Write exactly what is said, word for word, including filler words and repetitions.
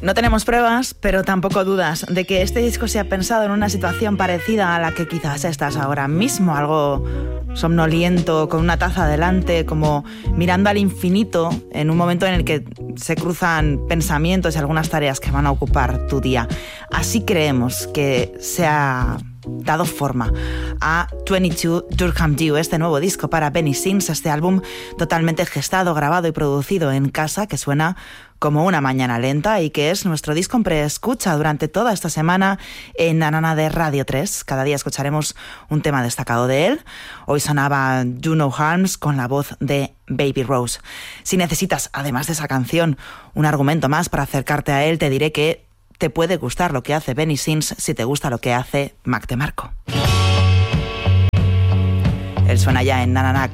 No tenemos pruebas, pero tampoco dudas de que este disco se ha pensado en una situación parecida a la que quizás estás ahora mismo, algo somnoliento, con una taza delante, como mirando al infinito en un momento en el que se cruzan pensamientos y algunas tareas que van a ocupar tu día. Así creemos que se ha dado forma a veintidós Durham Dew, este nuevo disco para Benny Sings, este álbum totalmente gestado, grabado y producido en casa, que suena como una mañana lenta y que es nuestro disco en preescucha durante toda esta semana en Nanana de Radio tres. Cada día escucharemos un tema destacado de él. Hoy sonaba Do No Harms con la voz de Baby Rose. Si necesitas, además de esa canción, un argumento más para acercarte a él, te diré que te puede gustar lo que hace Benny Sings si te gusta lo que hace Mac DeMarco. Él suena ya en Nanana